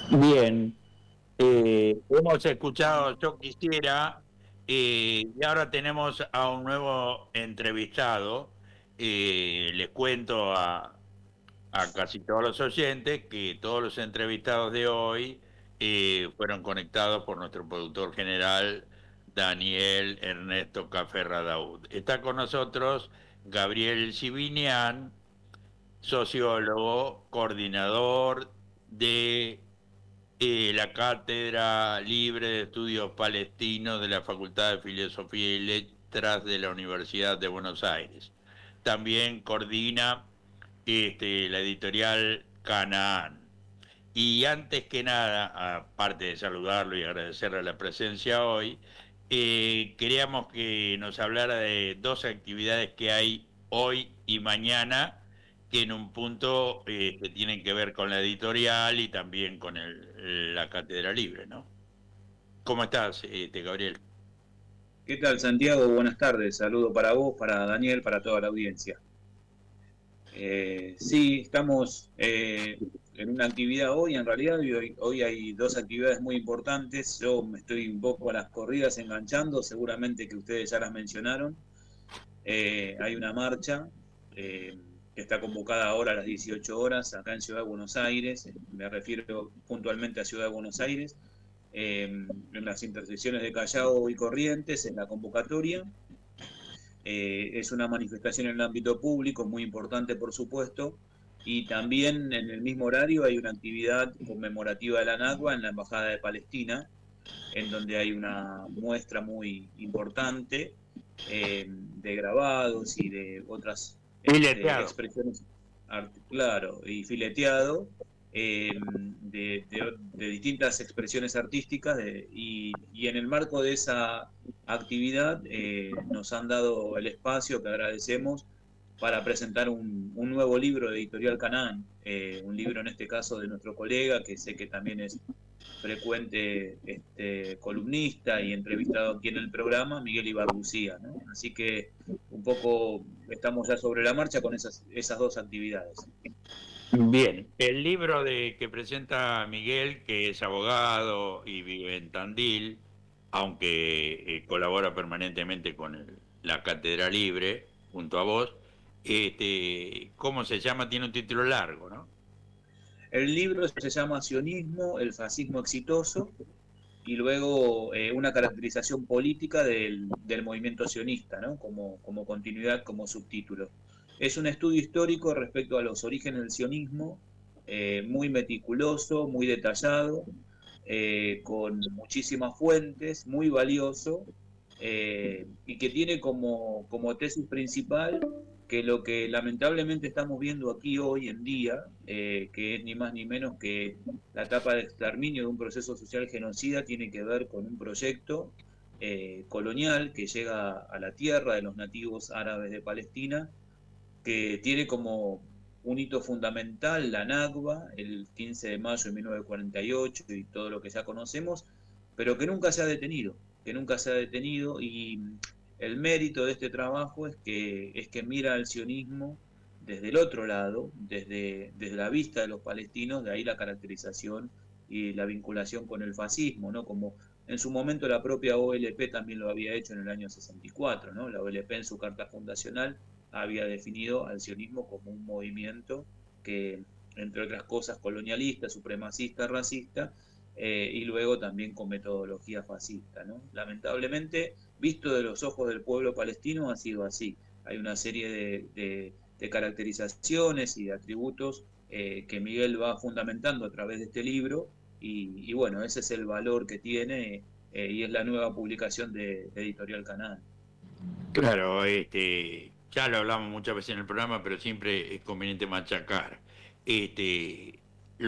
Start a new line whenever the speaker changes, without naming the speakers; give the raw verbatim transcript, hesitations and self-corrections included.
Bien, eh, hemos escuchado Yo Quisiera eh, y ahora tenemos a un nuevo entrevistado. Eh, les cuento a, a casi todos los oyentes que todos los entrevistados de hoy eh, fueron conectados por nuestro productor general Daniel Ernesto Caferra Daud. Está con nosotros Gabriel Civinian, sociólogo, coordinador de eh, la Cátedra Libre de Estudios Palestinos de la Facultad de Filosofía y Letras de la Universidad de Buenos Aires. También coordina este, la editorial Canaán. Y antes que nada, aparte de saludarlo y agradecerle la presencia hoy, eh, queríamos que nos hablara de dos actividades que hay hoy y mañana, que en un punto eh, que tienen que ver con la editorial y también con el, la cátedra libre, ¿no? ¿Cómo estás, este, Gabriel?
¿Qué tal, Santiago? Buenas tardes. Saludo para vos, para Daniel, para toda la audiencia. Eh, sí, estamos eh, en una actividad hoy, en realidad, y hoy, hoy hay dos actividades muy importantes. Yo me estoy un poco a las corridas enganchando, seguramente que ustedes ya las mencionaron. Eh, hay una marcha eh, que está convocada ahora a las dieciocho horas acá en Ciudad de Buenos Aires. Me refiero puntualmente a Ciudad de Buenos Aires, eh, en las intersecciones de Callao y Corrientes, en la convocatoria. Eh, es una manifestación en el ámbito público muy importante, por supuesto, y también en el mismo horario hay una actividad conmemorativa de la Nakba en la Embajada de Palestina, en donde hay una muestra muy importante eh, de grabados y de otras este,
Fileteado.
expresiones, claro, y fileteado, eh, de, de, de, distintas expresiones artísticas de, y, y, en el marco de esa actividad eh, nos han dado el espacio que agradecemos para presentar un, un nuevo libro de Editorial Canaán, eh, un libro en este caso de nuestro colega, que sé que también es frecuente este, columnista y entrevistado aquí en el programa, Miguel Ibarbucía, ¿no? Así que un poco estamos ya sobre la marcha con esas, esas dos actividades.
Bien, el libro de que presenta Miguel, que es abogado y vive en Tandil, aunque eh, colabora permanentemente con el- la Cátedra Libre, junto a vos, este, ¿cómo se llama? Tiene un título largo, ¿no?
El libro se llama Sionismo, el fascismo exitoso, y luego eh, una caracterización política del, del movimiento sionista, ¿no? como, como continuidad, como subtítulo. Es un estudio histórico respecto a los orígenes del sionismo, eh, muy meticuloso, muy detallado, eh, con muchísimas fuentes, muy valioso, eh, y que tiene como, como tesis principal que lo que lamentablemente estamos viendo aquí hoy en día, eh, que es ni más ni menos que la etapa de exterminio de un proceso social genocida, tiene que ver con un proyecto eh, colonial que llega a la tierra de los nativos árabes de Palestina, que tiene como un hito fundamental la Nakba, el quince de mayo de mil novecientos cuarenta y ocho y todo lo que ya conocemos, pero que nunca se ha detenido, que nunca se ha detenido y el mérito de este trabajo es que, es que mira al sionismo desde el otro lado, desde, desde la vista de los palestinos, de ahí la caracterización y la vinculación con el fascismo, ¿no? Como en su momento la propia O L P también lo había hecho en el año sesenta y cuatro, ¿no? La O L P en su carta fundacional había definido al sionismo como un movimiento que, entre otras cosas, colonialista, supremacista, racista, eh, y luego también con metodología fascista, ¿no? Lamentablemente, visto de los ojos del pueblo palestino, ha sido así. Hay una serie de, de, de caracterizaciones y de atributos eh, que Miguel va fundamentando a través de este libro, y, y bueno, ese es el valor que tiene, eh, y es la nueva publicación de, de Editorial Canal.
Claro, este, ya lo hablamos muchas veces en el programa, pero siempre es conveniente machacar. Este,